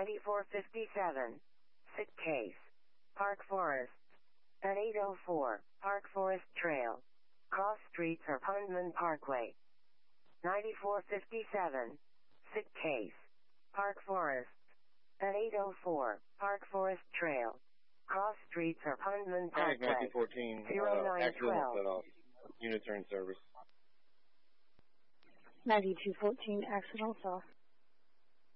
9457. Sick case. Park Forest. At 804, Park Forest Trail. Cross streets or Pondman Parkway. 9457. Sick case. Park Forest. At 804, Park Forest Trail. Cross streets or Pondman Parkway. 1914, 0912. accidental cutoff. Unit turn service. 9214, accidental off.